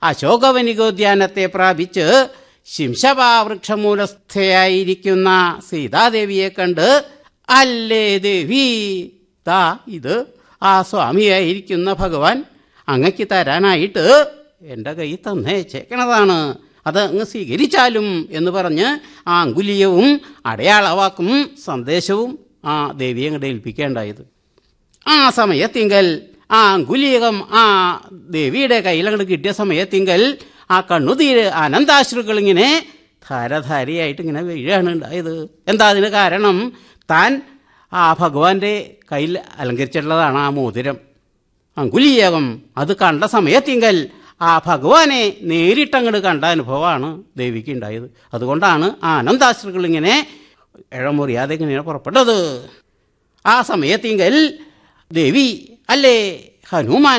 അശോകവനികോദ്യാനത്തെ പ്രാപിച്ച് ശിംശപാവൃക്ഷമൂലസ്ഥയായിരിക്കുന്ന സീതാദേവിയെ കണ്ട്, അല്ലേ ദേവി, താ ഇത് ആ സ്വാമിയായിരിക്കുന്ന ഭഗവാൻ അങ്ങയ്ക്ക് തരാനായിട്ട് എൻ്റെ കൈ തന്നേച്ചേക്കണതാണ്, അത് അങ്ങ് സ്വീകരിച്ചാലും എന്ന് പറഞ്ഞ് ആ അങ്കുലീയവും അടയാളവാക്കും സന്ദേശവും ആ ദേവിയെ അങ്ങോട്ട് ഏൽപ്പിക്കേണ്ടായത്. ആ സമയത്തിങ്കൽ ആ അങ്കുലീകം ആ ദേവിയുടെ കയ്യിലങ്ങോട്ട് കിട്ടിയ സമയത്തിങ്കൽ ആ കണ്ണുതീര് ആനന്ദാശ്രുക്കളിങ്ങനെ ധാരധാരയായിട്ട് ഇങ്ങനെ വീഴാണ് ഉണ്ടായത്. എന്താ അതിന് കാരണം? താൻ ആ ഭഗവാന്റെ കയ്യിൽ അലങ്കരിച്ചിട്ടുള്ളതാണ് ആ മോതിരം, അങ്കുലീയകം. അത് കണ്ട സമയത്തിങ്കൽ ആ ഭഗവാനെ നേരിട്ടങ്ങോട്ട് കണ്ട അനുഭവമാണ് ദേവിക്ക് ഉണ്ടായത്. അതുകൊണ്ടാണ് ആ ആനന്ദാശ്രുക്കളിങ്ങനെ ഇഴമുറിയാതെ ഇങ്ങനെ പുറപ്പെട്ടത്. ആ സമയത്തിങ്കൽ ദേവി, അല്ലേ ഹനുമാൻ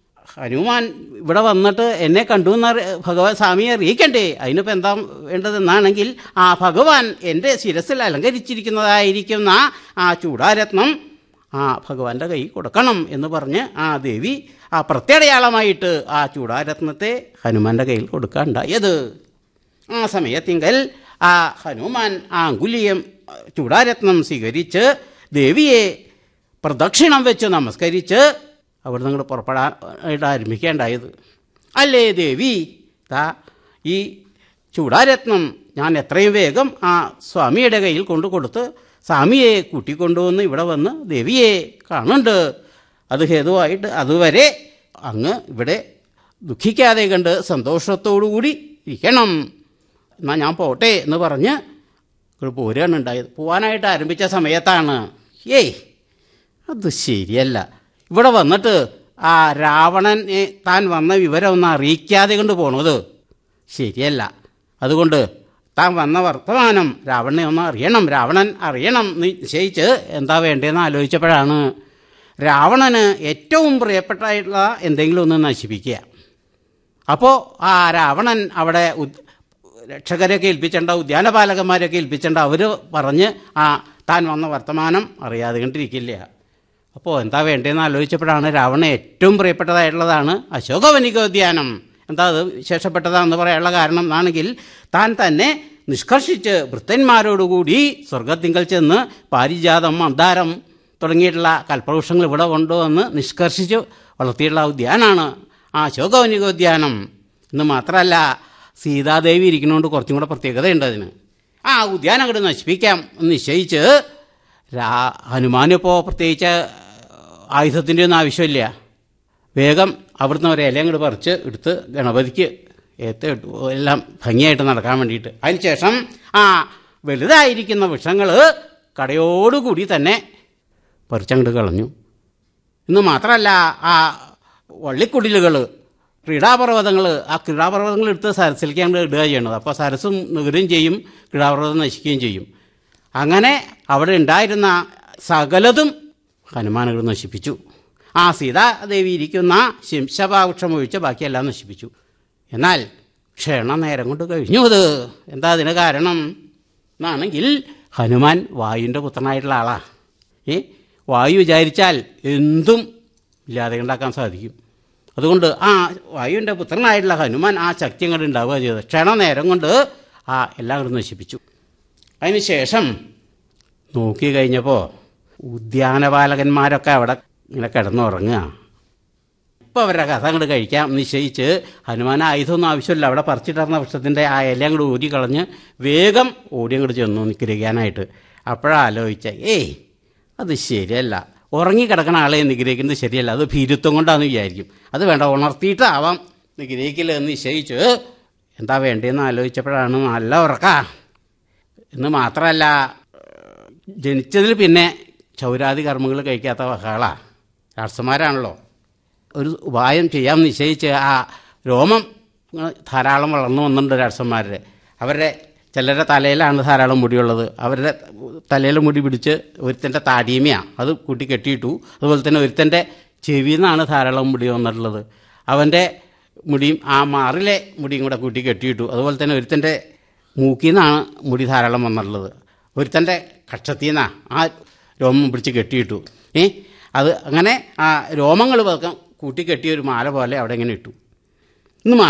ഇവിടെ വന്നിട്ട് എന്നെ കണ്ടു എന്ന് ഭഗവാൻ സ്വാമിയെ അറിയിക്കണ്ടേ? അതിനിപ്പോൾ എന്താ വേണ്ടതെന്നാണെങ്കിൽ ആ ഭഗവാൻ എൻ്റെ ശിരസിൽ അലങ്കരിച്ചിരിക്കുന്നതായിരിക്കുന്ന ആ ചൂടാരത്നം ആ ഭഗവാന്റെ കൈ കൊടുക്കണം എന്ന് പറഞ്ഞ് ആ ദേവി ആ പ്രത്യടയാളമായിട്ട് ആ ചൂടാരത്നത്തെ ഹനുമാന്റെ കയ്യിൽ കൊടുക്കാനുണ്ടായത്. ആ സമയത്തിങ്കൽ ആ ഹനുമാൻ ആ അങ്കുലീയം ചൂടാരത്നം സ്വീകരിച്ച് ദേവിയെ പ്രദക്ഷിണം വെച്ച് നമസ്കരിച്ച് അവിടെ നിങ്ങൾ പുറപ്പെടാനായിട്ട് ആരംഭിക്കേണ്ടായത്. അല്ലേ ദേവി, ഈ ചൂടാരത്നം ഞാൻ എത്രയും വേഗം ആ സ്വാമിയുടെ കയ്യിൽ കൊടുത്ത് സ്വാമിയെ കൂട്ടിക്കൊണ്ടുവന്ന് ഇവിടെ വന്ന് ദേവിയെ കാണുന്നുണ്ട്. അത് ഹേതുവായിട്ട് അതുവരെ അങ്ങ് ഇവിടെ ദുഃഖിക്കാതെ കണ്ട് സന്തോഷത്തോടുകൂടി ഇരിക്കണം. എന്നാൽ ഞാൻ പോട്ടെ എന്ന് പറഞ്ഞ് പോരുകയാണ് ഉണ്ടായത്. പോവാനായിട്ട് ആരംഭിച്ച സമയത്താണ്, അത് ശരിയല്ല, ഇവിടെ വന്നിട്ട് ആ രാവണനെ താൻ വന്ന വിവരം ഒന്ന് അറിയിക്കാതെ കൊണ്ട് പോണത് ശരിയല്ല. അതുകൊണ്ട് താൻ വന്ന വർത്തമാനം രാവണനെ ഒന്ന് അറിയണം, രാവണൻ അറിയണം എന്ന് നിശ്ചയിച്ച് എന്താ വേണ്ടതെന്ന് ആലോചിച്ചപ്പോഴാണ് രാവണന് ഏറ്റവും പ്രിയപ്പെട്ടായിട്ടുള്ള എന്തെങ്കിലും ഒന്ന് നശിപ്പിക്കുക. അപ്പോൾ ആ രാവണൻ അവിടെ രക്ഷകരെയൊക്കെ ഏൽപ്പിച്ചേണ്ട, ഉദ്യാനപാലകന്മാരെയൊക്കെ ഏൽപ്പിച്ചേണ്ട, അവർ പറഞ്ഞ് ആ താൻ വന്ന വർത്തമാനം അറിയാതെ കണ്ടിരിക്കില്ല. അപ്പോൾ എന്താ വേണ്ടതെന്ന് ആലോചിച്ചപ്പോഴാണ് രാവണന് ഏറ്റവും പ്രിയപ്പെട്ടതായിട്ടുള്ളതാണ് അശോകവനികോദ്യാനം. എന്താ അത് വിശേഷപ്പെട്ടതാണെന്ന് പറയാനുള്ള കാരണം എന്നാണെങ്കിൽ, താൻ തന്നെ നിഷ്കർഷിച്ച് ഭൃത്യന്മാരോടുകൂടി സ്വർഗത്തിങ്കൽ ചെന്ന് പാരിജാതം, മന്ദാരം തുടങ്ങിയിട്ടുള്ള കൽപ്പവൃക്ഷങ്ങൾ ഇവിടെ കൊണ്ടുവന്ന് നിഷ്കർഷിച്ച് വളർത്തിയിട്ടുള്ള ഉദ്യാനമാണ് ആ അശോകവനികോദ്യാനം. എന്ന് മാത്രമല്ല, സീതാദേവി ഇരിക്കുന്നതുകൊണ്ട് കുറച്ചും കൂടെ പ്രത്യേകതയുണ്ട് അതിന്. ആ ഉദ്യാനം അങ്ങോട്ട് നശിപ്പിക്കാം എന്ന് നിശ്ചയിച്ച് ഹനുമാനിപ്പോൾ പ്രത്യേകിച്ച് ആയുധത്തിൻ്റെ ഒന്നും ആവശ്യമില്ല. വേഗം അവിടുന്ന് ഒരു ഇല അങ്ങോട്ട് പറിച്ച് എടുത്ത് ഗണപതിക്ക് എല്ലാം ഭംഗിയായിട്ട് നടക്കാൻ വേണ്ടിയിട്ട്, അതിനുശേഷം ആ വലുതായിരിക്കുന്ന വൃക്ഷങ്ങൾ കടയോടുകൂടി തന്നെ പറിച്ചങ്ങോട്ട് കളഞ്ഞു. ഇന്ന് മാത്രമല്ല, ആ വള്ളിക്കുടിലുകൾ, ക്രീഡാപർവ്വതങ്ങൾ, ആ ക്രീഡാപർവ്വതങ്ങൾ എടുത്ത് സരസിലേക്ക് അങ്ങോട്ട് ഇടുക ചെയ്യണത്. അപ്പോൾ സരസും നികരുകയും ചെയ്യും, ക്രീഡാപർവ്വതം നശിക്കുകയും ചെയ്യും. അങ്ങനെ അവിടെ ഉണ്ടായിരുന്ന സകലതും ഹനുമാനുകൾ നശിപ്പിച്ചു. ആ സീതാദേവി ഇരിക്കുന്ന ശിംശപാവൃക്ഷം ഒഴിച്ച് ബാക്കിയെല്ലാം നശിപ്പിച്ചു. എന്നാൽ ക്ഷണനേരം കൊണ്ട് കഴിഞ്ഞു. അത് എന്താ അതിന് കാരണം എന്നാണെങ്കിൽ, ഹനുമാൻ വായുവിൻ്റെ പുത്രനായിട്ടുള്ള ആളാണ്. വായു വിചാരിച്ചാൽ എന്തും ഇല്ലാതെ ഉണ്ടാക്കാൻ സാധിക്കും. അതുകൊണ്ട് ആ വായുവിൻ്റെ പുത്രനായിട്ടുള്ള ഹനുമാൻ ആ ശക്തി അങ്ങോട്ട് ഉണ്ടാവുക ചെയ്തത്. ക്ഷണനേരം കൊണ്ട് ആ എല്ലാം അങ്ങോട്ട് നശിപ്പിച്ചു. അതിനുശേഷം നോക്കി കഴിഞ്ഞപ്പോൾ ഉദ്യാനപാലകന്മാരൊക്കെ അവിടെ ഇങ്ങനെ കിടന്നുറങ്ങുക. ഇപ്പോൾ അവരുടെ കഥ അങ്ങോട്ട് കഴിക്കാം നിശ്ചയിച്ച് ഹനുമാൻ ആയുധമൊന്നും ആവശ്യമില്ല, അവിടെ പറിച്ചിട്ടിരുന്ന വൃക്ഷത്തിൻ്റെ ആ ഇല അങ്ങോട്ട് ഊരി കളഞ്ഞ് വേഗം ഓടി അങ്ങോട്ട് ചെന്നു നിഗ്രഹിക്കാനായിട്ട്. അപ്പോഴാലോചിച്ച അത് ശരിയല്ല, ഉറങ്ങിക്കിടക്കണ ആളെ നിഗ്രഹിക്കുന്നത് ശരിയല്ല, അത് ഭീരുത്വം കൊണ്ടാണെന്ന് വിചാരിക്കും. അത് വേണ്ട, ഉണർത്തിയിട്ടാവാം നിഗ്രഹിക്കില്ല എന്ന് നിശ്ചയിച്ച് എന്താ വേണ്ടതെന്ന് ആലോചിച്ചപ്പോഴാണ് നല്ല ഉറക്കാ. എന്ന് മാത്രമല്ല, ജനിച്ചതിൽ പിന്നെ ചൗരാദി കർമ്മങ്ങൾ കഴിക്കാത്ത വകകളാണ്, രാക്ഷസന്മാരാണല്ലോ. ഒരു ഉപായം ചെയ്യാമെന്ന് നിശ്ചയിച്ച് ആ രോമം ധാരാളം വളർന്നു വന്നിട്ടുണ്ട് രാക്ഷസന്മാരുടെ. അവരുടെ ചിലരുടെ തലയിലാണ് ധാരാളം മുടിയുള്ളത്. അവരുടെ തലയിൽ മുടി പിടിച്ച് ഒരുത്തൻ്റെ താടിയമയാണ്, അത് കൂട്ടി കെട്ടിയിട്ടു. അതുപോലെ തന്നെ ഒരുത്തൻ്റെ ചെവിയിൽ നിന്നാണ് ധാരാളം മുടി വന്നിട്ടുള്ളത്. അവൻ്റെ മുടിയും ആ മാറിലെ മുടിയും കൂടെ കൂട്ടി കെട്ടിയിട്ടു. അതുപോലെ തന്നെ ഒരുത്തൻ്റെ മൂക്കിൽ നിന്നാണ് മുടി ധാരാളം വന്നിട്ടുള്ളത്. ഒരുത്തൻ്റെ കക്ഷത്തിൽ നിന്നാണ് ആ രോമം പിടിച്ച് കെട്ടിയിട്ടു. അത് അങ്ങനെ ആ രോമങ്ങൾ കൂട്ടി കെട്ടിയൊരു മാല പോലെ അവിടെ ഇങ്ങനെ ഇട്ടു. ഇന്ന്